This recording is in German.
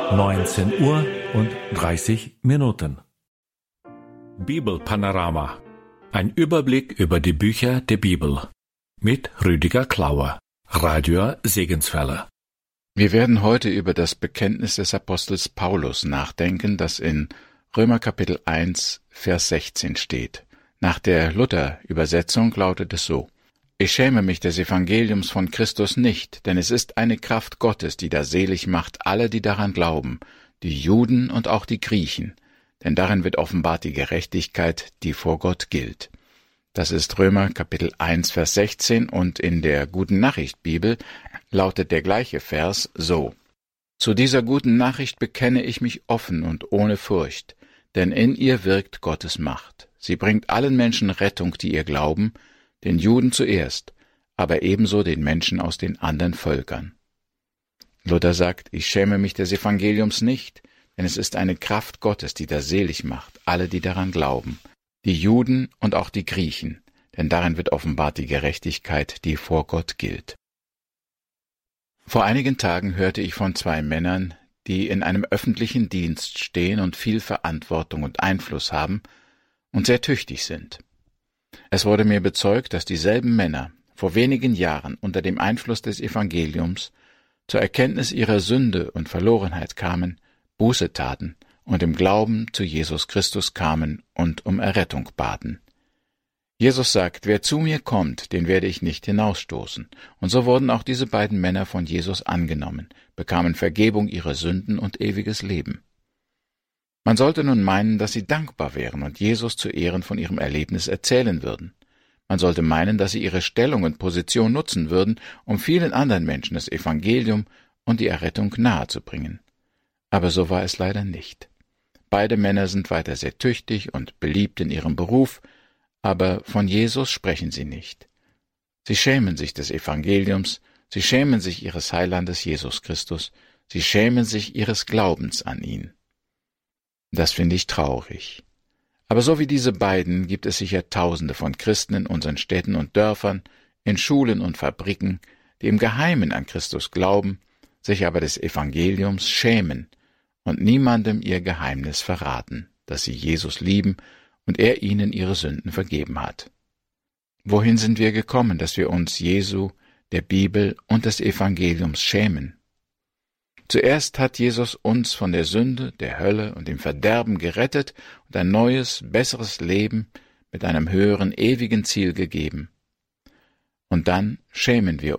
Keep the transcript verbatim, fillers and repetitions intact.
neunzehn Uhr und dreißig Minuten. Bibelpanorama. Ein Überblick über die Bücher der Bibel. Mit Rüdiger Klauer, Radio Segenswelle. Wir werden heute über das Bekenntnis des Apostels Paulus nachdenken, das in Römer Kapitel eins, Vers sechzehn steht. Nach der Luther-Übersetzung lautet es so: Ich schäme mich des Evangeliums von Christus nicht, denn es ist eine Kraft Gottes, die da selig macht alle, die daran glauben, die Juden und auch die Griechen, denn darin wird offenbart die Gerechtigkeit, die vor Gott gilt. Das ist Römer Kapitel eins, Vers sechzehn, und in der Guten Nachricht Bibel lautet der gleiche Vers so: Zu dieser guten Nachricht bekenne ich mich offen und ohne Furcht, denn in ihr wirkt Gottes Macht. Sie bringt allen Menschen Rettung, die ihr glauben, den Juden zuerst, aber ebenso den Menschen aus den anderen Völkern. Luther sagt, ich schäme mich des Evangeliums nicht, denn es ist eine Kraft Gottes, die da selig macht, alle, die daran glauben, die Juden und auch die Griechen, denn darin wird offenbart die Gerechtigkeit, die vor Gott gilt. Vor einigen Tagen hörte ich von zwei Männern, die in einem öffentlichen Dienst stehen und viel Verantwortung und Einfluss haben und sehr tüchtig sind. Es wurde mir bezeugt, dass dieselben Männer vor wenigen Jahren unter dem Einfluss des Evangeliums zur Erkenntnis ihrer Sünde und Verlorenheit kamen, Buße taten und im Glauben zu Jesus Christus kamen und um Errettung baten. Jesus sagt, wer zu mir kommt, den werde ich nicht hinausstoßen. Und so wurden auch diese beiden Männer von Jesus angenommen, bekamen Vergebung ihrer Sünden und ewiges Leben. Man sollte nun meinen, dass sie dankbar wären und Jesus zu Ehren von ihrem Erlebnis erzählen würden. Man sollte meinen, dass sie ihre Stellung und Position nutzen würden, um vielen anderen Menschen das Evangelium und die Errettung nahezubringen. Aber so war es leider nicht. Beide Männer sind weiter sehr tüchtig und beliebt in ihrem Beruf, aber von Jesus sprechen sie nicht. Sie schämen sich des Evangeliums, sie schämen sich ihres Heilandes Jesus Christus, sie schämen sich ihres Glaubens an ihn. Das finde ich traurig. Aber so wie diese beiden gibt es sicher Tausende von Christen in unseren Städten und Dörfern, in Schulen und Fabriken, die im Geheimen an Christus glauben, sich aber des Evangeliums schämen und niemandem ihr Geheimnis verraten, dass sie Jesus lieben und er ihnen ihre Sünden vergeben hat. Wohin sind wir gekommen, dass wir uns Jesu, der Bibel und des Evangeliums schämen? Zuerst hat Jesus uns von der Sünde, der Hölle und dem Verderben gerettet und ein neues, besseres Leben mit einem höheren, ewigen Ziel gegeben. Und dann schämen wir